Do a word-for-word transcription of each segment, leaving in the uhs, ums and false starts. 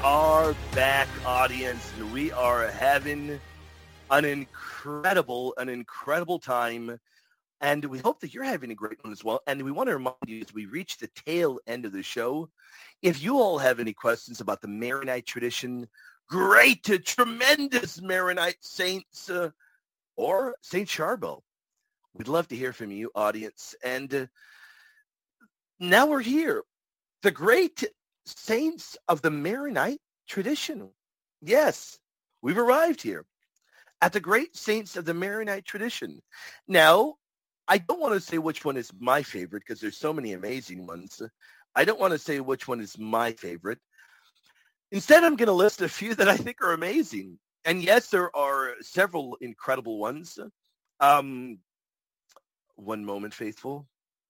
are back, audience, and we are having an incredible, an incredible time. And we hope that you're having a great one as well. And we want to remind you as we reach the tail end of the show, if you all have any questions about the Maronite tradition, great, tremendous Maronite saints, uh, or Saint Charbel, we'd love to hear from you, audience. And uh, now we're here. The great saints of the Maronite tradition. Yes, we've arrived here at the great saints of the Maronite tradition. Now, I don't want to say which one is my favorite because there's so many amazing ones. I don't want to say which one is my favorite. Instead, I'm going to list a few that I think are amazing. And yes, there are several incredible ones. Um, one moment, faithful.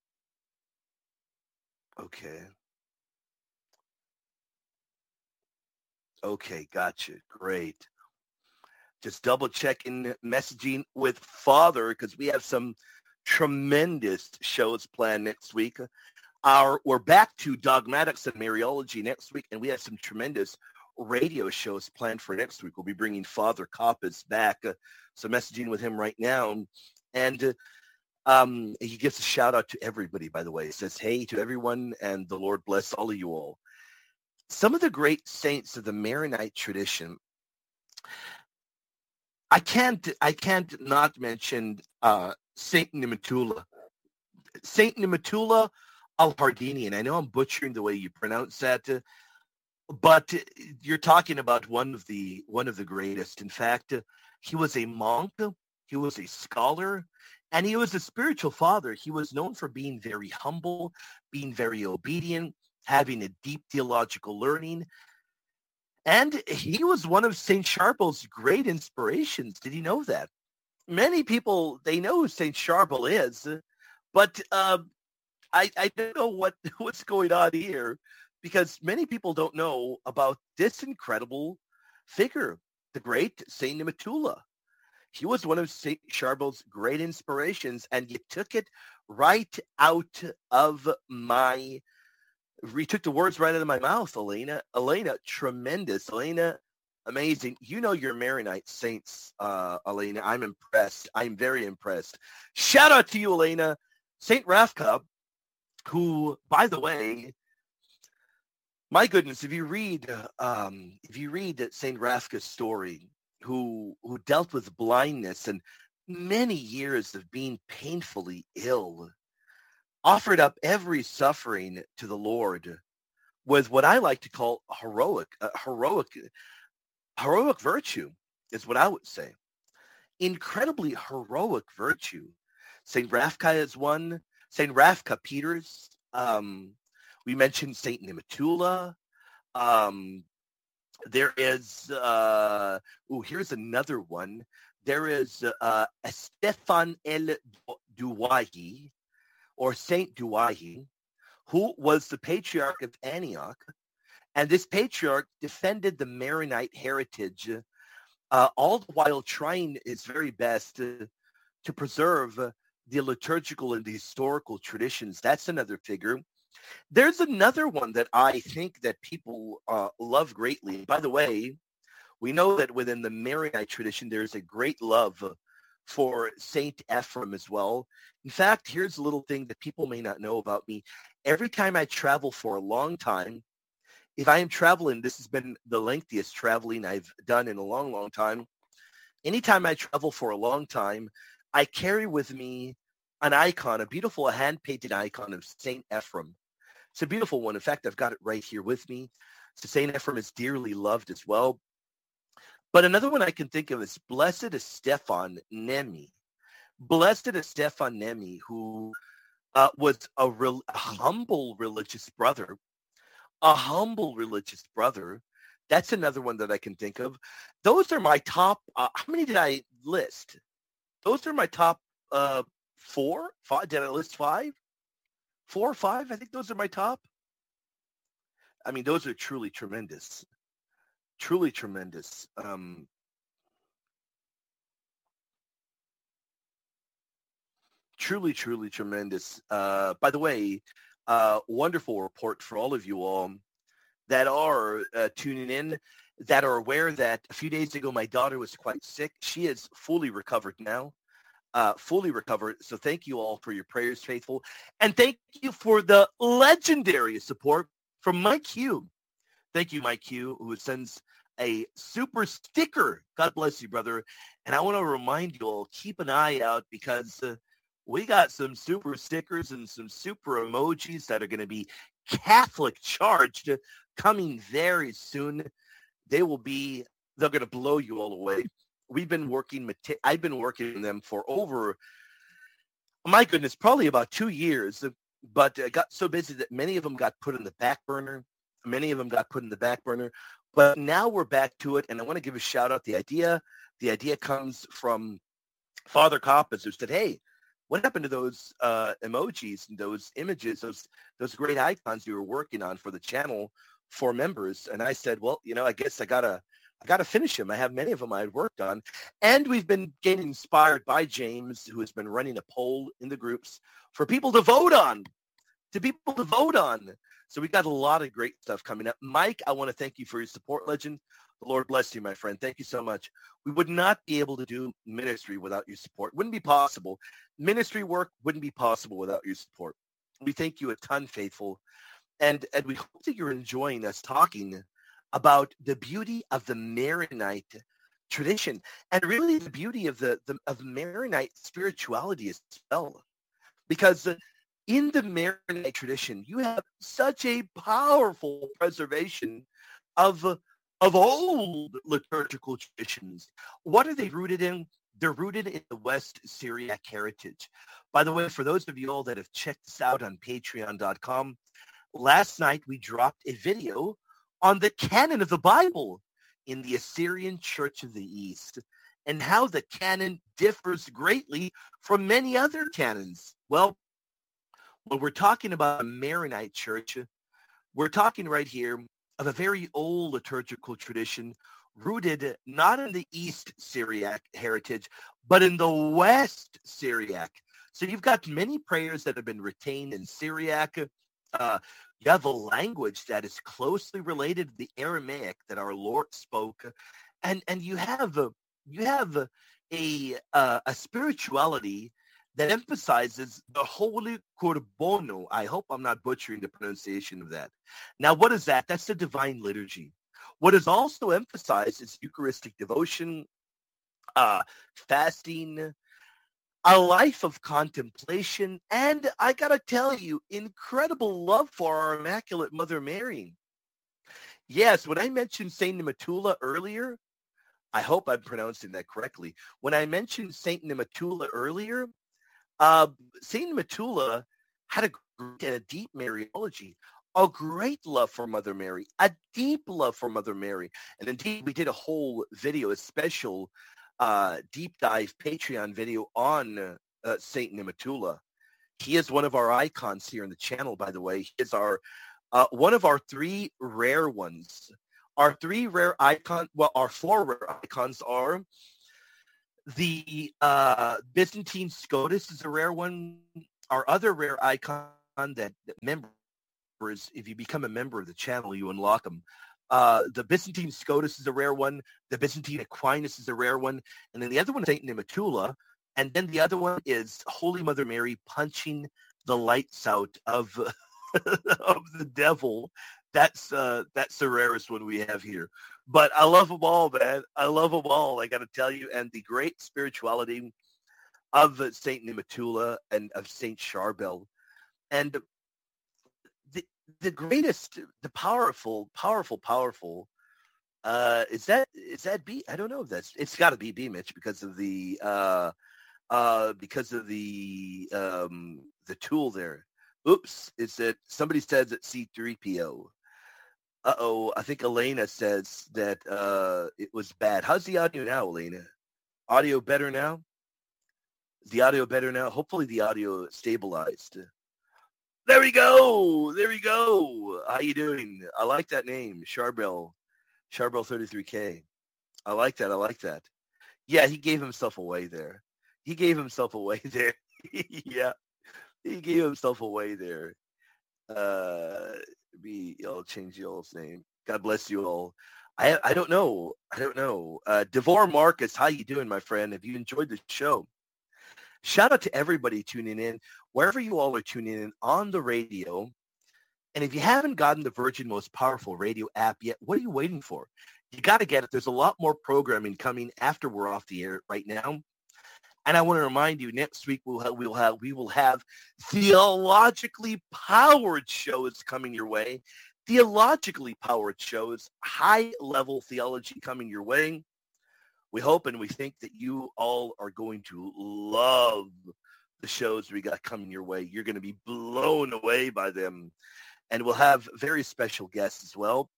Okay. Okay, gotcha. Great. Just double checking messaging with Father because we have some tremendous shows planned next week. Our we're back to Dogmatics and Mariology next week, and we have some tremendous radio shows planned for next week. We'll be bringing Father Coppas back. Uh, so messaging with him right now, and uh, um, he gives a shout out to everybody. By the way, he says hey to everyone, and the Lord bless all of you all. Some of the great saints of the Maronite tradition. I can't I can't not mention uh, Saint Nematula. Saint Nematula al-Hardinian. I know I'm butchering the way you pronounce that, uh, but you're talking about one of the one of the greatest. In fact, uh, he was a monk, he was a scholar, and he was a spiritual father. He was known for being very humble, being very obedient, having a deep theological learning. And he was one of Saint Charbel's great inspirations. Did you know that? Many people, they know who Saint Charbel is, but uh, I, I don't know what, what's going on here because many people don't know about this incredible figure, the great Saint Nematula. He was one of Saint Charbel's great inspirations, and you took it right out of my We took the words right out of my mouth, Elena. Elena, tremendous. Elena, amazing. You know your Maronite saints, uh, Elena. I'm impressed. I'm very impressed. Shout out to you, Elena. Saint Rafka, who, by the way, my goodness, if you read, um, if you read Saint Rafka's story, who who dealt with blindness and many years of being painfully ill, offered up every suffering to the Lord with what I like to call heroic, uh, heroic, heroic virtue is what I would say. Incredibly heroic virtue. Saint Rafka is one. Saint Rafka Peters. Um, we mentioned Saint Nematula. Um, there is, uh, oh, here's another one. There is uh, Stefan El Douahi, or Saint Douahi, who was the patriarch of Antioch. And this patriarch defended the Maronite heritage, uh, all the while trying his very best to, to preserve uh, the liturgical and the historical traditions. That's another figure. There's another one that I think that people uh, love greatly. By the way, we know that within the Maronite tradition, there's a great love for Saint Ephrem as well. In fact, here's a little thing that people may not know about me. Every time I travel for a long time, if I am traveling, this has been the lengthiest traveling I've done in a long, long time. Anytime I travel for a long time, I carry with me an icon, a beautiful hand-painted icon of Saint Ephrem. It's a beautiful one. In fact, I've got it right here with me. So Saint Ephrem is dearly loved as well. But another one I can think of is Blessed is Stefan Nemi. Blessed is Stefan Nemi, who uh, was a, re- a humble religious brother, a humble religious brother. That's another one that I can think of. Those are my top. Uh, how many did I list? Those are my top uh, four. Five? Did I list five? Four or five? I think those are my top. I mean, those are truly tremendous. Truly tremendous. Um, truly, truly tremendous. Uh, by the way, uh, wonderful report for all of you all. that are uh, tuning in that are aware that a few days ago my daughter was quite sick. She is fully recovered now, uh, fully recovered. So thank you all for your prayers, faithful. And thank you for the legendary support from Mike Hugh. Thank you, Mike Hugh, who sends a super sticker. God bless you, brother. And I want to remind you all, keep an eye out because uh, we got some super stickers and some super emojis that are going to be Catholic charged coming very soon. They will be, they're going to blow you all away. We've been working, I've been working on them for over, my goodness, probably about two years, but I got so busy that many of them got put in the back burner. Many of them got put in the back burner, but now we're back to it. And I want to give a shout out. The idea, the idea comes from Father Coppins, who said, hey, what happened to those uh, emojis and those images, those, those great icons you were working on for the channel for members? And I said, well, you know, I guess I gotta, I gotta finish them. I have many of them I had worked on, and we've been getting inspired by James, who has been running a poll in the groups for people to vote on, to people to vote on. So we got a lot of great stuff coming up. Mike, I want to thank you for your support, legend. The Lord bless you, my friend. Thank you so much. We would not be able to do ministry without your support. Wouldn't be possible. Ministry work wouldn't be possible without your support. We thank you a ton, faithful. And, and we hope that you're enjoying us talking about the beauty of the Maronite tradition and really the beauty of the, the of Maronite spirituality as well. Because in the Maronite tradition, you have such a powerful preservation of of old liturgical traditions. What are they rooted in? They're rooted in the West Syriac heritage. By the way, for those of you all that have checked this out on patreon dot com, last night we dropped a video on the canon of the Bible in the Assyrian Church of the East and how the canon differs greatly from many other canons. Well, when we're talking about a Maronite church, we're talking right here of a very old liturgical tradition rooted not in the East Syriac heritage, but in the West Syriac. So you've got many prayers that have been retained in Syriac. Uh, you have a language that is closely related to the Aramaic that our Lord spoke, and and you have a you have a a, uh, a spirituality that emphasizes the Holy Korbono. I hope I'm not butchering the pronunciation of that. Now, what is that? That's the divine liturgy. What is also emphasized is Eucharistic devotion, uh, fasting, a life of contemplation, and I got to tell you, incredible love for our Immaculate Mother Mary. Yes, when I mentioned Saint Nematula earlier, I hope I'm pronouncing that correctly. When I mentioned Saint Nematula earlier, Uh, Saint Nematula had a great and a deep Mariology, a great love for Mother Mary, a deep love for Mother Mary. And indeed, we did a whole video, a special uh, deep dive Patreon video on uh, Saint Nematula. He is one of our icons here in the channel, by the way. He is our uh, one of our three rare ones. Our three rare icons, well, our four rare icons are the uh, Byzantine Scotus is a rare one. Our other rare icon that, that members, if you become a member of the channel, you unlock them. Uh, the Byzantine Scotus is a rare one. The Byzantine Aquinas is a rare one. And then the other one is Saint Nematula. And then the other one is Holy Mother Mary punching the lights out of, of the devil. That's uh, that's the rarest one we have here. But I love them all, man. I love them all, I got to tell you. And the great spirituality of Saint Nematula and of Saint Charbel. And the the greatest, the powerful, powerful, powerful, uh, is that, is that B? I don't know if that's, it's got to be B, Mitch, because of the, uh, uh, because of the, um, the tool there. Oops, it's that somebody says it's C three P O. Uh-oh, I think Elena says that uh, it was bad. How's the audio now, Elena? Audio better now? Is the audio better now? Hopefully the audio stabilized. There we go. There we go. How you doing? I like that name, Charbel. Charbel thirty-three K. I like that. I like that. Yeah, he gave himself away there. He gave himself away there. Yeah, he gave himself away there. Uh, Be I'll change y'all's name. God bless you all. I I don't know. I don't know. Uh, Devore Marcus, how you doing, my friend? Have you enjoyed the show? Shout out to everybody tuning in, wherever you all are tuning in on the radio. And if you haven't gotten the Virgin Most Powerful Radio app yet, what are you waiting for? You got to get it. There's a lot more programming coming after we're off the air right now. And I want to remind you, next week we'll have, we'll have, we will have theologically powered shows coming your way. Theologically powered shows, high-level theology coming your way. We hope and we think that you all are going to love the shows we got coming your way. You're going to be blown away by them. And we'll have very special guests as well.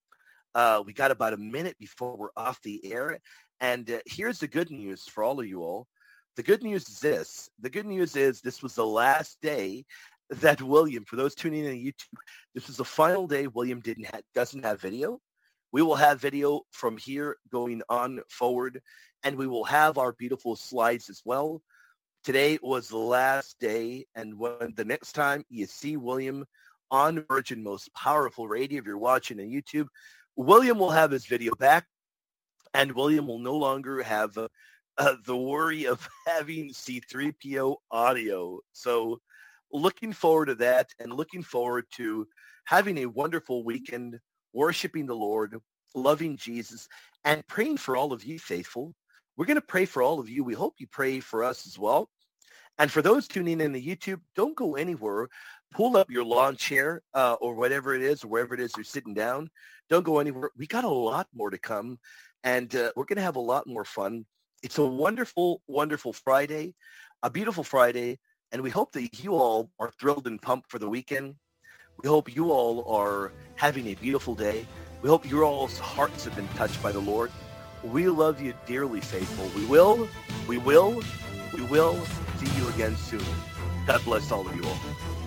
Uh, we got about a minute before we're off the air. And uh, here's the good news for all of you all. The good news is this. The good news is this was the last day that William, for those tuning in on YouTube, this was the final day William didn't ha- doesn't have video. We will have video from here going on forward, and we will have our beautiful slides as well. Today was the last day, and when the next time you see William on Virgin Most Powerful Radio, if you're watching on YouTube, William will have his video back, and William will no longer have uh, uh, the worry of having C three P O audio. So looking forward to that, and looking forward to having a wonderful weekend, worshiping the Lord, loving Jesus, and praying for all of you faithful. We're going to pray for all of you. We hope you pray for us as well. And for those tuning in the YouTube, don't go anywhere. Pull up your lawn chair uh, or whatever it is, or wherever it is you're sitting down. Don't go anywhere. We got a lot more to come, and uh, we're going to have a lot more fun. It's a wonderful, wonderful Friday, a beautiful Friday, and we hope that you all are thrilled and pumped for the weekend. We hope you all are having a beautiful day. We hope your all's hearts have been touched by the Lord. We love you dearly, faithful. We will, we will, we will see you again soon. God bless all of you all.